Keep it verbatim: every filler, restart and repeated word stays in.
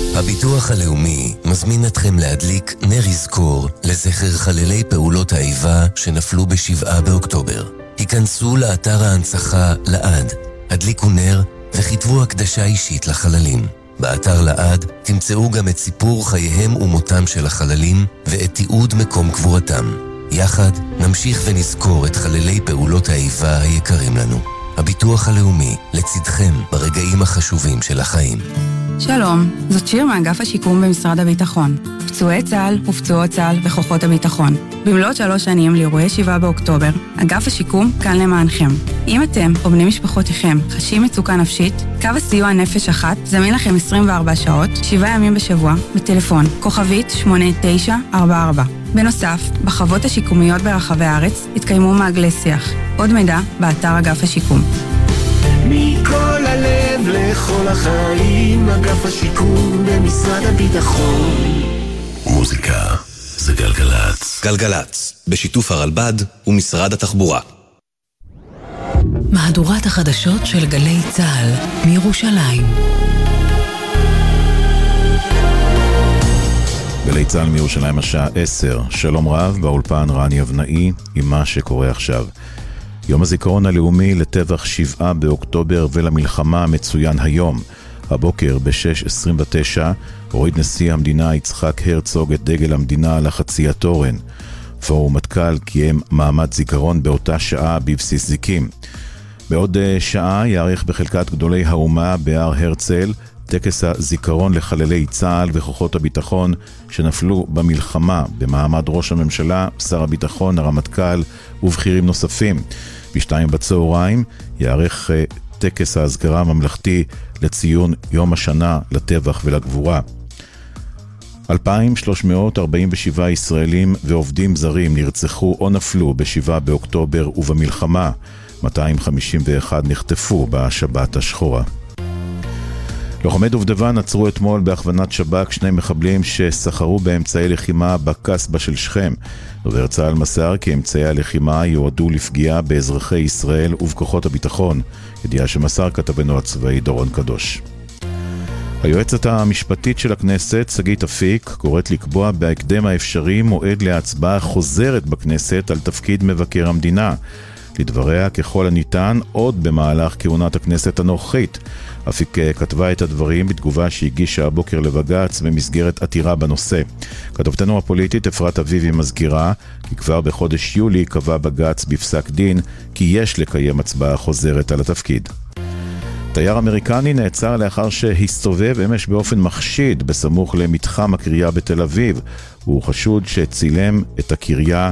הביטוח הלאומי מזמין אתכם להדליק נר יזכור לזכר חללי פעולות האיבה שנפלו בשבעה באוקטובר. היכנסו לאתר ההנצחה לעד, הדליקו נר וכתבו הקדשה אישית לחללים. באתר לעד תמצאו גם את סיפור חייהם ומותם של החללים ואת תיעוד מקום קבורתם. יחד נמשיך ונזכור את חללי פעולות האיבה היקרים לנו. הביטוח הלאומי לצדכם ברגעים החשובים של החיים. שלום, זאת שיר מאגף השיקום במשרד הביטחון. פצועי צה"ל ופצועות צה"ל וכוחות הביטחון. במלאת שלוש שנים לאירועי שבעה באוקטובר, אגף השיקום כאן למענכם. אם אתם או בני משפחותיכם חשים מצוקה נפשית, קו הסיוע נפש אחת זמין לכם עשרים וארבע שעות, שבעה ימים בשבוע, בטלפון כוכבית שמונה תשע ארבע ארבע. בנוסף, בחוות השיקומיות ברחבי הארץ התקיימו מעגלי שיח. עוד מידע באתר אגף השיקום. מכל הלב לכל החיים, אגף השיקום במשרד הביטחון. מוזיקה זה גלגלץ. גלגלץ, בשיתוף הרלב"ד ומשרד התחבורה. מהדורת החדשות של גלי צה"ל מירושלים. גלי צה"ל מירושלים השעה עשר. שלום רב, באולפן רני אבנאי עם מה שקורה עכשיו. יום הזיכרון הלאומי לטבח שבעה באוקטובר ולמלחמה מצוין היום. הבוקר ב-שש עשרים ותשע הוריד נשיא המדינה יצחק הרצוג את דגל המדינה על החצי התורן. פורום מטכ"ל קיים מעמד זיכרון באותה שעה בבסיס זיקים. בעוד שעה יערך בחלקת גדולי האומה בהר הרצל טקס הזיכרון לחללי צה"ל וכוחות הביטחון שנפלו במלחמה במעמד ראש הממשלה, שר הביטחון, הרמטכ"ל ובכירים נוספים. בשתיים בצהריים יערך טקס ההזכרה הממלכתי לציון יום השנה לטבח ולגבורה. אלפיים ושלוש מאות ארבעים ושבעה ישראלים ועובדים זרים נרצחו או נפלו בשבעה באוקטובר ובמלחמה. מאתיים חמישים ואחת נחטפו בשבת השחורה. לוחמי דובדבן עצרו אתמול בהכוונת שב"כ שני מחבלים שסחרו באמצעי לחימה בקסבה של שכם. דובר צה"ל מסר כי אמצעי הלחימה יועדו לפגיעה באזרחי ישראל ובכוחות הביטחון. ידיעה שמסר כתבנו הצבאי דורון קדוש. היועצת המשפטית של הכנסת, שגית אפיק, קוראת לקבוע בהקדם האפשרי מועד להצבעה חוזרת בכנסת על תפקיד מבקר המדינה. לדבריה ככל הניתן עוד במהלך כהונת הכנסת הנוכחית. אפיק כתבה את הדברים בתגובה שהגישה הבוקר לבג"ץ במסגרת עתירה בנושא. כתובתנו הפוליטית אפרת אביבי מזכירה כי כבר בחודש יולי קבע בג"ץ בפסק דין כי יש לקיים הצבעה חוזרת על התפקיד. תייר אמריקני נעצר לאחר שהסתובב אמש באופן מחשיד בסמוך למתחם הקריה בתל אביב. הוא חשוד שצילם את הקריה